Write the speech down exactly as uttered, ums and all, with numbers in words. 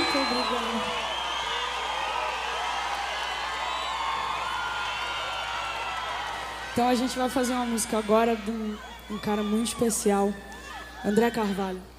Muito obrigada. Então a gente vai fazer uma música agora de um, um cara muito especial, André Carvalho.